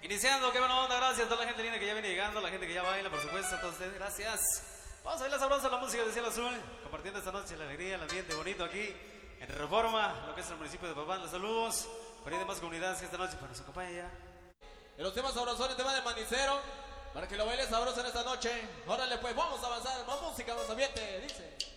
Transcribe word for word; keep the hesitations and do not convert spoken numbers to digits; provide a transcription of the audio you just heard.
Iniciando, qué buena onda, gracias a toda la gente linda que ya viene llegando, la gente que ya baila, por supuesto, a todos ustedes, gracias. Vamos a ver la sabrosa, la música de Cielo Azul, compartiendo esta noche la alegría, el ambiente bonito aquí en Reforma, lo que es el municipio de Papán. Los saludos, por ahí demás comunidades que esta noche pues, nos acompaña ya. En los temas sabrosones, tema de Manicero, para que lo bailes sabroso en esta noche. Órale pues, vamos a avanzar, más música, más ambiente, dice.